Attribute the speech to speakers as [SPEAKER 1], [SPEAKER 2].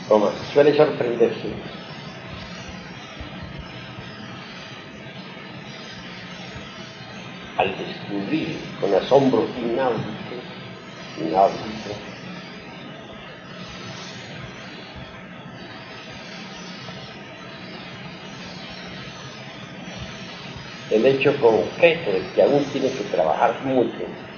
[SPEAKER 1] Toma, suele sorprenderse al descubrir con asombro inaudito, el hecho concreto de que aún tiene que trabajar mucho